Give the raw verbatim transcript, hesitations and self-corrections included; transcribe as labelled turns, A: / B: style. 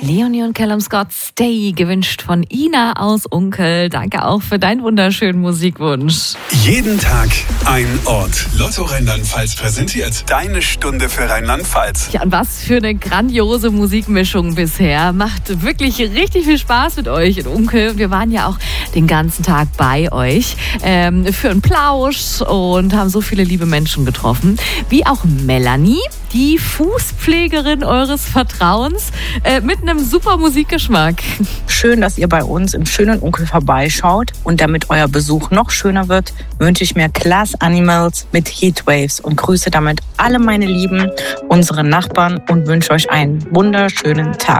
A: Leonie und Callum Scott, Stay, gewünscht von Ina aus Unkel. Danke auch für deinen wunderschönen Musikwunsch.
B: Jeden Tag ein Ort. Lotto Rheinland-Pfalz präsentiert deine Stunde für Rheinland-Pfalz.
A: Ja, und was für eine grandiose Musikmischung bisher. Macht wirklich richtig viel Spaß mit euch in Unkel. Wir waren ja auch den ganzen Tag bei euch ähm, für einen Plausch und haben so viele liebe Menschen getroffen. Wie auch Melanie, die Fußpflegerin eures Vertrauens, äh, mit einem super Musikgeschmack.
C: Schön, dass ihr bei uns im schönen Unkel vorbeischaut. Und damit euer Besuch noch schöner wird, wünsche ich mir Glass Animals mit Heatwaves und grüße damit alle meine Lieben, unsere Nachbarn und wünsche euch einen wunderschönen Tag.